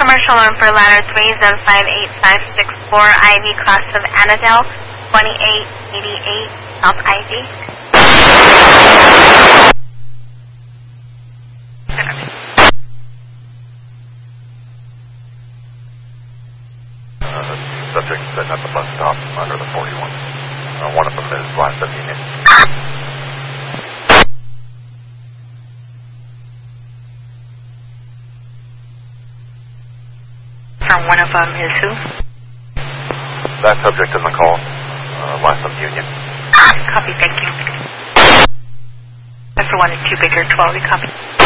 commercial number ladder 3758564, Ivy, cross of Annandale, 2888, South Ivy. Subject sitting at the bus stop under the 41. One of them is last of Union. One of them is who? That subject in the call, last of Union. Copy, thank you. That's for 1 and 2 Bigger 12, copy.